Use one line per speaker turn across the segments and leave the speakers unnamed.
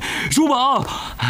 叔宝，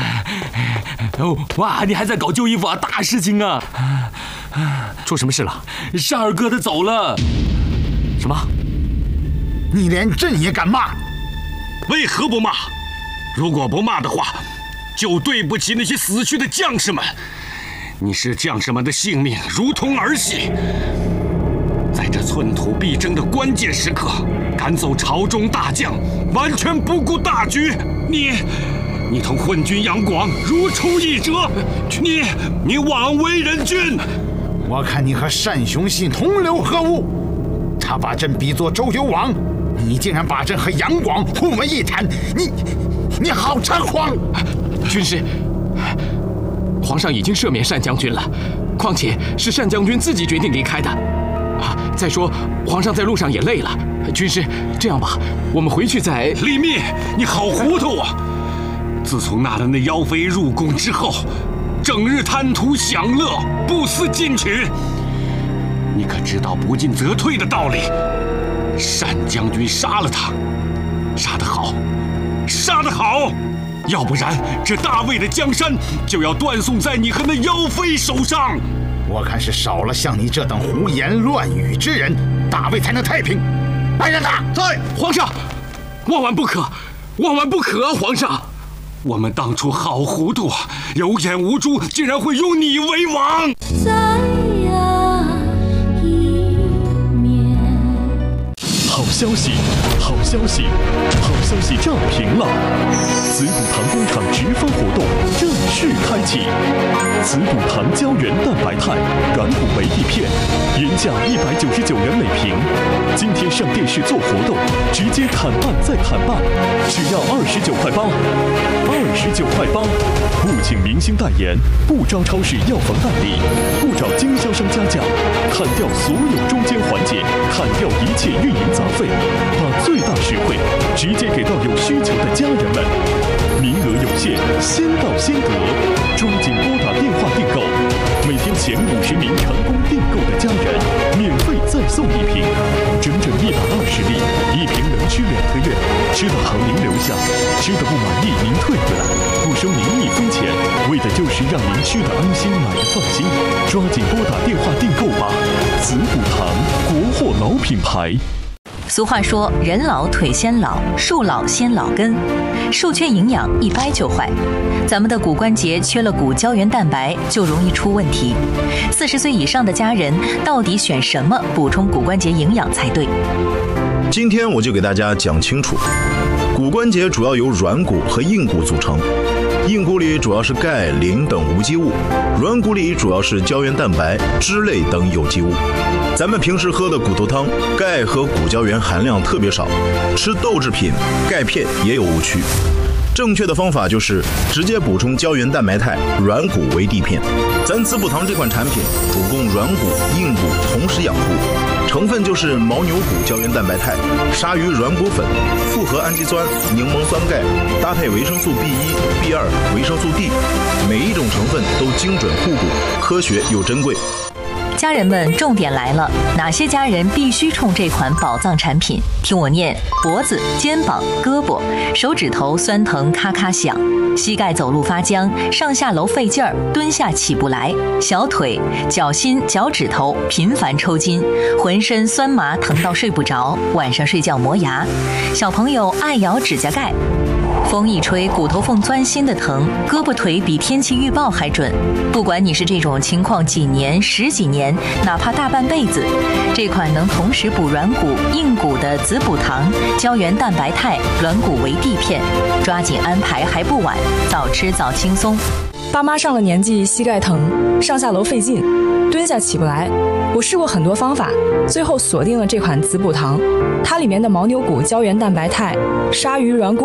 哇，你还在搞旧衣服啊？大事情啊！
出什么事了？
善儿哥他走了。
什么？
你连朕也敢骂？
为何不骂？如果不骂的话，就对不起那些死去的将士们。你视将士们的性命如同儿戏，在这寸土必争的关键时刻，赶走朝中大将，完全不顾大局。你同昏君杨广如出一辙，你枉为人君。
我看你和单雄信同流合污。他把朕比作周幽王，你竟然把朕和杨广混为一谈，你好猖狂！
军师，皇上已经赦免单将军了，况且是单将军自己决定离开的。再说皇上在路上也累了，军师，这样吧，我们回去再……
李密，你好糊涂啊！自从纳了那妖妃入宫之后，整日贪图享乐，不思进取。你可知道不进则退的道理？单将军杀了他，杀得好，杀得好！要不然这大魏的江山就要断送在你和那妖妃手上。
我看是少了像你这等胡言乱语之人，大魏才能太平。来人呐！
在！
皇上，万万不可，万万不可啊！皇上，
我们当初好糊涂啊，有眼无珠，竟然会拥你为王。
好消息，好消息，好消息炸屏了！紫补堂工厂直发活动正式开启，紫补堂胶原蛋白肽软骨维 D 片，原价199元每瓶，今天上电视做活动，直接砍半再砍半，只要29块8，29块8！不请明星代言，不招超市药房代理，不找经销商加价，砍掉所有中间环节，砍掉一切运营杂费，把最大实惠直接给到有需求的家人们。名额有限，先到先得，抓紧拨打电话订购。每天前50名成功订购的家人，免费再送1瓶，整整120粒，1瓶能吃2个月，吃的好您留下，吃的不满意您退回来，不收您1分钱，为的就是让您吃的安心，买的放心。抓紧拨打电话订购吧，紫补堂，国货老品牌。
俗话说，人老腿先老，树老先老根，树缺营养一掰就坏。咱们的骨关节缺了骨胶原蛋白，就容易出问题。40岁以上的家人到底选什么补充骨关节营养才对？
今天我就给大家讲清楚，骨关节主要由软骨和硬骨组成。硬骨里主要是钙、磷等无机物，软骨里主要是胶原蛋白、脂类等有机物。咱们平时喝的骨头汤，钙和骨胶原含量特别少，吃豆制品、钙片也有误区。正确的方法就是直接补充胶原蛋白肽软骨维 D 片。咱紫补堂这款产品主供软骨、硬骨同时养护，成分就是牦牛骨胶原蛋白肽、鲨鱼软骨粉、复合氨基酸、柠檬酸钙，搭配维生素 B1、B2、维生素 D， 每一种成分都精准护骨，科学又珍贵。
家人们，重点来了，哪些家人必须冲这款宝藏产品？听我念：脖子、肩膀、胳膊、手指头酸疼咔咔响，膝盖走路发僵，上下楼费劲儿，蹲下起不来，小腿、脚心、脚趾头频繁抽筋，浑身酸麻疼到睡不着，晚上睡觉磨牙，小朋友爱咬指甲盖。风一吹，骨头缝钻心的疼，胳膊腿比天气预报还准。不管你是这种情况几年、10几年，哪怕大半辈子，这款能同时补软骨、硬骨的紫补堂胶原蛋白肽软骨维 D 片，抓紧安排还不晚，早吃早轻松。
爸妈上了年纪，膝盖疼，上下楼费劲，蹲下起不来。我试过很多方法，最后锁定了这款紫补堂，它里面的牦牛骨胶原蛋白肽、鲨鱼软骨